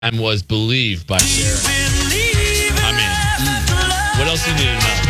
And was Believe by Cher. I mean, what else do you need to know?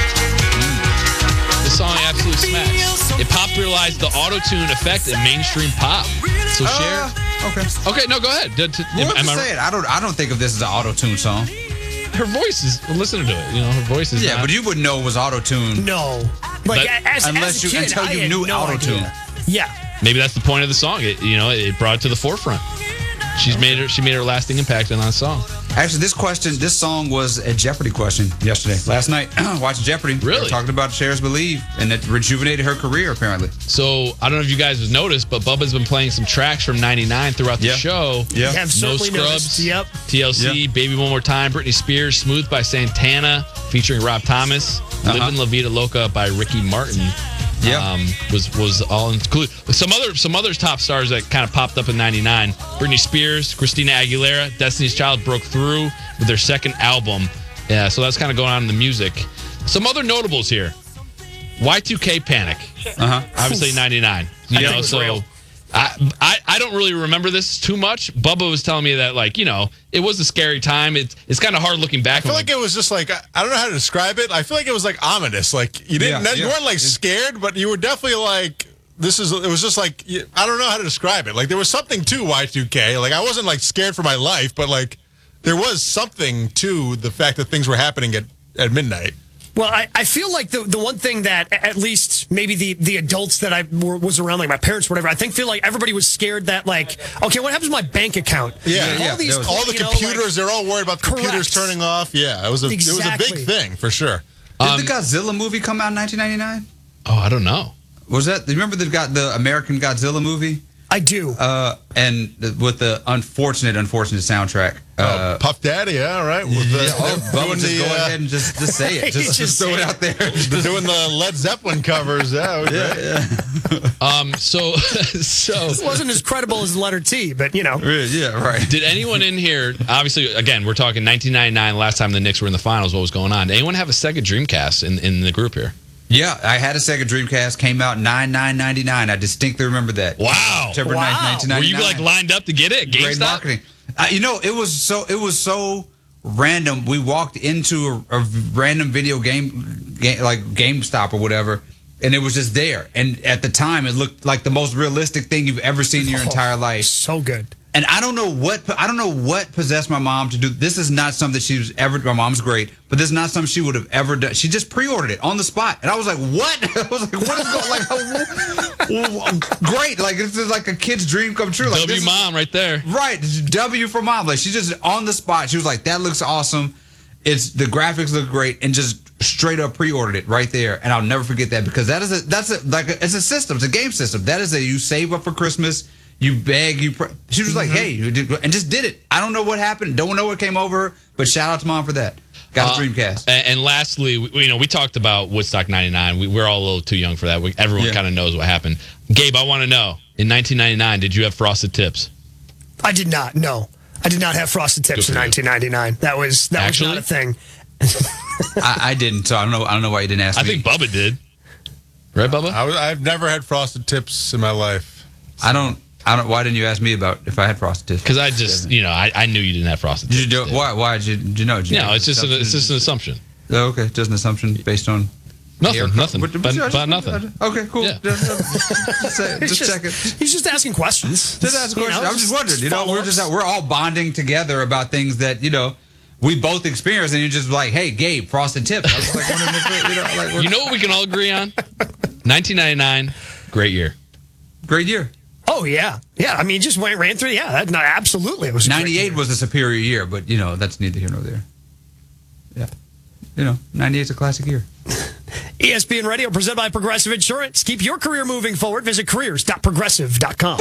The song absolutely smacks. It popularized the auto-tune effect in mainstream pop. So Cher. Okay, no, go ahead. Say it. I don't think of this as an auto-tune song. Her voice is. Well, listen to it. You know, her voice is. Yeah, but you wouldn't know it was auto-tune. No, like as a kid, until I you had knew no auto-tune. idea. Yeah. Maybe that's the point of the song. It brought it to the forefront. She made her lasting impact on that song. Actually, this song was a Jeopardy question yesterday. Last night, watching Jeopardy. Really? They were talking about Cher's Believe, and it rejuvenated her career, apparently. So, I don't know if you guys have noticed, but Bubba's been playing some tracks from 99 throughout the show. Yeah. Have No certainly Scrubs, noticed. Yep. TLC, Baby One More Time, Britney Spears, Smooth by Santana, featuring Rob Thomas, Livin' La Vida Loca by Ricky Martin. Was all included. Some other top stars that kind of popped up in 99. Britney Spears, Christina Aguilera, Destiny's Child broke through with their second album. Yeah, so that's kind of going on in the music. Some other notables here. Y2K Panic. Obviously 99. You know, so real. I don't really remember this too much. Bubba was telling me that, like, you know, it was a scary time. It's kind of hard looking back. I feel like it was just like, I don't know how to describe it. I feel like it was like ominous. Like you weren't like scared, but you were definitely like, it was just like, I don't know how to describe it. Like there was something to Y2K. Like I wasn't like scared for my life, but like there was something to the fact that things were happening at midnight. Well, I feel like the one thing that at least maybe the adults that I was around, like my parents, whatever, I think feel like everybody was scared that, like, okay, what happens to my bank account? Yeah, all the computers, they're all worried about the computers turning off. Yeah, it was a big thing for sure. Did the Godzilla movie come out in 1999? Oh, I don't know. Was that? Remember the American Godzilla movie? I do. And with the unfortunate soundtrack. Puff Daddy, yeah, right. With go ahead and just say it. Just throw it out there. Doing the Led Zeppelin covers. Yeah. So this wasn't as credible as letter T, but you know. Yeah, right. Did anyone in here? Obviously, again, we're talking 1999. Last time the Knicks were in the finals. What was going on? Did anyone have a Sega Dreamcast in the group here? Yeah, I had a Sega Dreamcast. Came out 9/9/99. I distinctly remember that. Wow. September 9th, 1999. Were you like lined up to get it? Great marketing. It was so random. We walked into a random video game like GameStop or whatever, and it was just there. And at the time, it looked like the most realistic thing you've ever seen in your entire life. So good. And I don't know what possessed my mom to do. This is not something she was ever. My mom's great, but this is not something she would have ever done. She just pre-ordered it on the spot, and I was like, "What?" I was like, "What is going like?" Great, like this is like a kid's dream come true. Like W mom right there. Right, W for mom. Like she just on the spot. She was like, "That looks awesome. The graphics look great," and just straight up pre-ordered it right there. And I'll never forget that because it's a system. It's a game system. That is you save up for Christmas. You beg, she was like, hey, and just did it. I don't know what happened. Don't know what came over her, but shout out to mom for that. Got a Dreamcast. And lastly, we talked about Woodstock 99. We're all a little too young for that. Everyone kind of knows what happened. Gabe, I want to know, in 1999, did you have frosted tips? I did not, no. I did not have frosted tips in 1999. That was not a thing. I didn't, so I don't know why you didn't ask me. I think Bubba did. Right, Bubba? I've never had frosted tips in my life. So. I don't. Why didn't you ask me about if I had frosted tips? Because I just, I knew you didn't have frosted tips. Did you do it? Why did you know? No, it's just an assumption. Oh, okay, just an assumption based on nothing. But nothing. Okay, cool. Yeah. Just check it. He's just asking questions. Just asking questions. I'm just wondering. We're all bonding together about things that we both experienced, and you're just like, hey, Gabe, frosted tips. I was like, you know what we can all agree on? 1999, great year. Great year. Oh, yeah. Yeah, I mean, just ran through. Yeah, absolutely. It was 98 was a superior year, but, that's neither here nor there. Yeah. 98 is a classic year. ESPN Radio, presented by Progressive Insurance. Keep your career moving forward. Visit careers.progressive.com.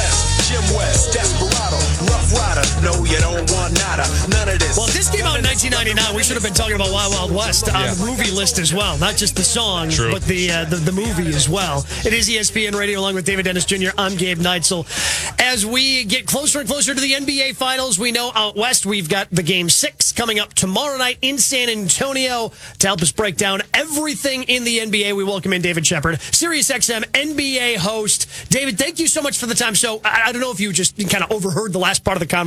Jim West, Desperado, Rough Rider. No, you don't want nada. None of this. Well, if this came out in 1999, $19.99. We should have been talking about Wild Wild West on the movie list as well. Not just the song, but the movie as well. It is ESPN Radio along with David Dennis Jr. I'm Gabe Neitzel. As we get closer and closer to the NBA Finals, we know out west we've got the Game 6 coming up tomorrow night in San Antonio. To help us break down everything in the NBA, we welcome in David Shepard, SiriusXM NBA host. David, thank you so much for the time. So I don't know if you just kind of overheard the last part of the conversation.